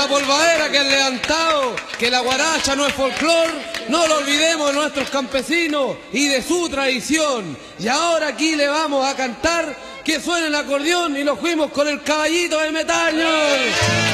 la polvadera que han levantado, que la guaracha no es folclor, no lo olvidemos de nuestros campesinos y de su tradición. Y ahora aquí le vamos a cantar que suene el acordeón y nos fuimos con el caballito de Metaño.